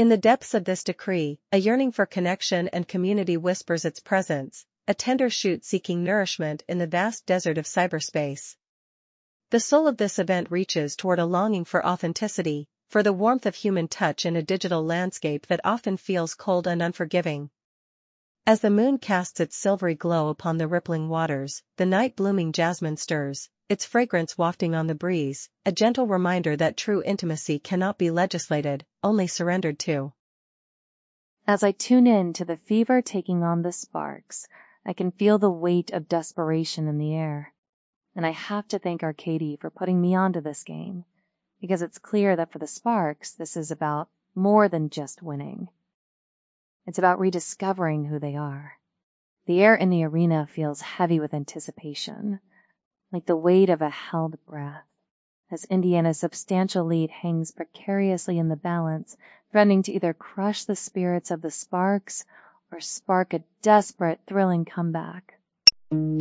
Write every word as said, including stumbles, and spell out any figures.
In the depths of this decree, a yearning for connection and community whispers its presence, a tender shoot seeking nourishment in the vast desert of cyberspace. The soul of this event reaches toward a longing for authenticity, for the warmth of human touch in a digital landscape that often feels cold and unforgiving. As the moon casts its silvery glow upon the rippling waters, the night-blooming jasmine stirs, its fragrance wafting on the breeze, a gentle reminder that true intimacy cannot be legislated, only surrendered to. As I tune in to the fever taking on the sparks, I can feel the weight of desperation in the air. And I have to thank Arcady for putting me onto this game, because it's clear that for the Sparks, this is about more than just winning. It's about rediscovering who they are. The air in the arena feels heavy with anticipation, like the weight of a held breath, as Indiana's substantial lead hangs precariously in the balance, threatening to either crush the spirits of the Sparks or spark a desperate, thrilling comeback.